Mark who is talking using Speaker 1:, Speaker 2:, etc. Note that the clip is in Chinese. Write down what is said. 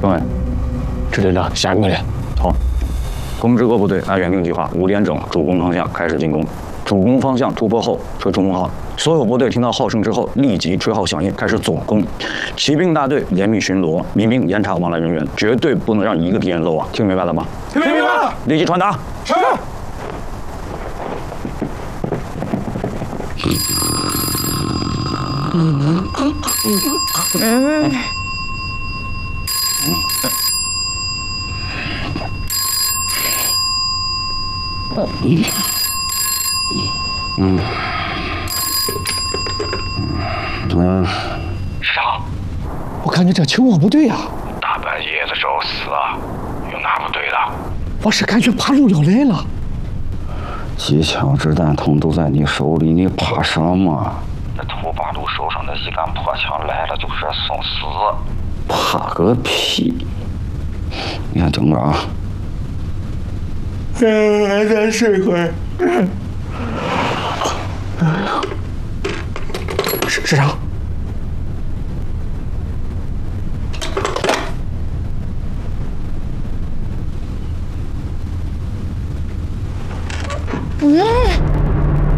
Speaker 1: 各位，
Speaker 2: 知道了，下个了。
Speaker 1: 好，攻之各部队按原定计划5点整主攻方向开始进攻。主攻方向突破后吹冲锋号，所有部队听到号声之后立即吹号响应，开始总攻。骑兵大队严密巡逻，民兵严查往来人员，绝对不能让一个敌人漏网。听明白了吗？
Speaker 3: 听明白了。
Speaker 1: 立即传达。
Speaker 3: 是。
Speaker 1: 怎么样？
Speaker 4: 师长，
Speaker 2: 我感觉这情况不对呀。
Speaker 4: 大半夜的时候死了，有哪不对了？
Speaker 2: 我是感觉怕路要来了。
Speaker 1: 机枪子弹筒都在你手里，你怕什么？
Speaker 4: 那土八路手上的一杆破枪来了就是送死。
Speaker 1: 怕个屁！你先等着啊。
Speaker 3: 再睡会儿。
Speaker 2: 师长。